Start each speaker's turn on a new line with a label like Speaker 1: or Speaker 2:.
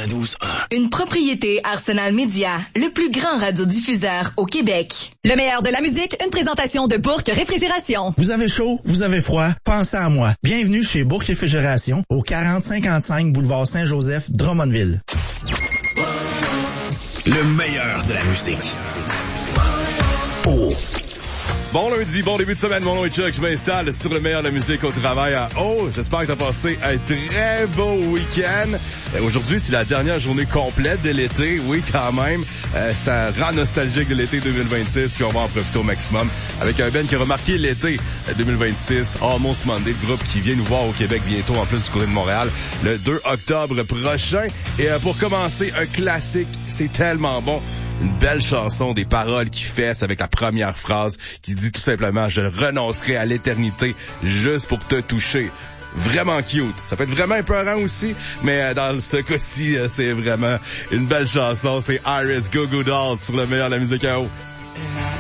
Speaker 1: 92.1.
Speaker 2: Une propriété Arsenal Média, le plus grand radiodiffuseur au Québec.
Speaker 3: Le meilleur de la musique, une présentation de Bourque Réfrigération.
Speaker 4: Vous avez chaud, vous avez froid, pensez à moi. Bienvenue chez Bourque Réfrigération, au 4055 boulevard Saint-Joseph, Drummondville.
Speaker 1: Le meilleur de la musique. Oh.
Speaker 5: Bon lundi, bon début de semaine, mon nom est Chuck, je m'installe sur le meilleur de la musique au travail à Oh. J'espère que t'as passé un très beau week-end. Aujourd'hui, c'est la dernière journée complète de l'été, oui quand même. Ça rend nostalgique de l'été 2026, puis on va en profiter au maximum avec un band qui a remarqué l'été 2026, Almost Monday, le groupe qui vient nous voir au Québec bientôt en plus du Courrier de Montréal, le 2 octobre prochain. Et pour commencer, un classique, c'est tellement bon. Une belle chanson, des paroles qui fessent avec la première phrase qui dit tout simplement « Je renoncerai à l'éternité juste pour te toucher ». Vraiment cute. Ça peut être vraiment épeurant aussi, mais dans ce cas-ci, c'est vraiment une belle chanson. C'est Iris Goo Goo Dolls sur le meilleur de la musique à eau.